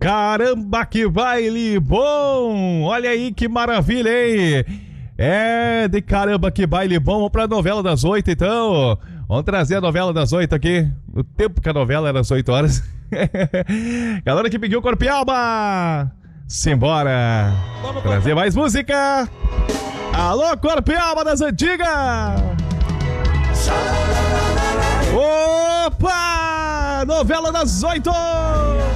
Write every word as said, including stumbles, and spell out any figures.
Caramba, que baile bom! Olha aí que maravilha, hein? É, de caramba, que baile bom. Vamos pra novela das oito, então. Vamos trazer a novela das oito aqui. O tempo que a novela era às oito horas. Galera que pediu Corpialba! Simbora! Vamos trazer mais música! Alô, Corpialba das antigas! Opa! Novela das oito!